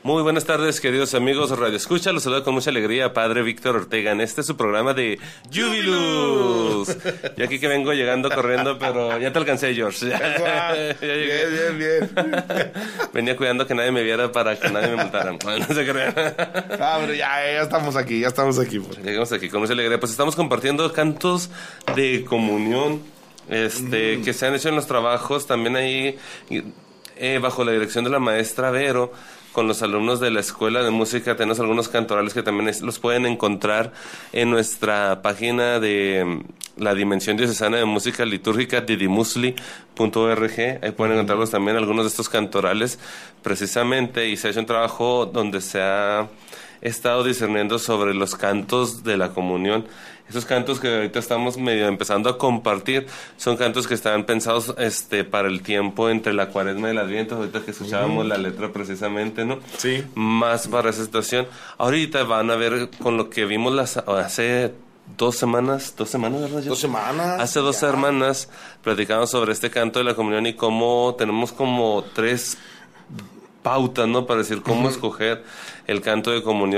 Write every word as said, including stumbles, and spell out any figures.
Muy buenas tardes, queridos amigos Radio Escucha. Los saludo con mucha alegría, Padre Víctor Ortega, en este es su programa de Jubilus. Yo aquí que vengo llegando corriendo, pero ya te alcancé, George. Ya, ya bien, bien, bien. Venía cuidando que nadie me viera para que nadie me multara. Bueno, no se crean. Ah, pero ya, ya estamos aquí, ya estamos aquí. Pues. Llegamos aquí con mucha alegría. Pues estamos compartiendo cantos de comunión este, mm. que se han hecho en los trabajos. También ahí, eh, bajo la dirección de la maestra Vero, con los alumnos de la Escuela de Música, tenemos algunos cantorales que también es, los pueden encontrar en nuestra página de la Dimensión Diocesana de Música Litúrgica, didimusli punto org. Ahí pueden encontrarlos también, algunos de estos cantorales, precisamente, y se ha hecho un trabajo donde se ha estado discerniendo sobre los cantos de la comunión. Esos cantos que ahorita estamos medio empezando a compartir son cantos que están pensados este para el tiempo entre la Cuaresma y el Adviento, ahorita que escuchábamos uh-huh. la letra precisamente, ¿no? Sí. Más para esa situación. Ahorita van a ver con lo que vimos las hace dos semanas, dos semanas, ¿verdad? Dos semanas. Hace dos ya. semanas platicamos sobre este canto de la comunión y cómo tenemos como tres pautas, ¿no? Para decir cómo uh-huh. escoger el canto de comunión.